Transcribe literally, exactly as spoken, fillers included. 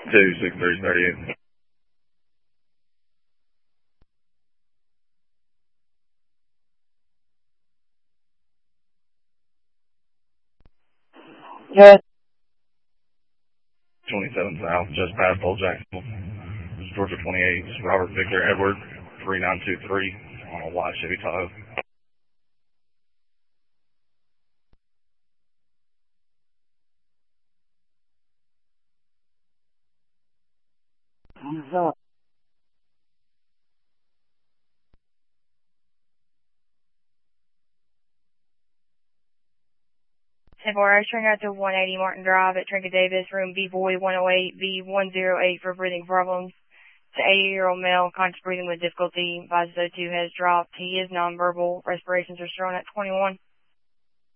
two six three thirty-eight. Good. twenty-seven South, just past Old Jacksonville. This is Georgia twenty-eight. This is Robert Victor Edward, three nine two three on a white Chevy Tahoe. What's up? ten four, I was trying out to one eighty Martin Drive at Trinket Davis, room B-Boy one oh eight, B one oh eight for breathing problems. It's an eighty-year-old male, conscious breathing with difficulty. Advised O two has dropped. He is nonverbal. Respirations are shown at twenty-one.